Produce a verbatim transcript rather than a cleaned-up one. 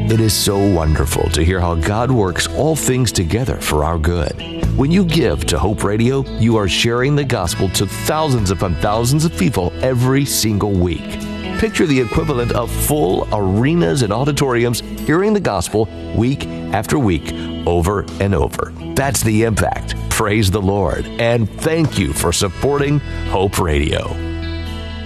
It is so wonderful to hear how God works all things together for our good. When you give to Hope Radio, you are sharing the gospel to thousands upon thousands of people every single week. Picture the equivalent of full arenas and auditoriums hearing the gospel week after week, over and over. That's the impact. Praise the Lord, and thank you for supporting Hope Radio.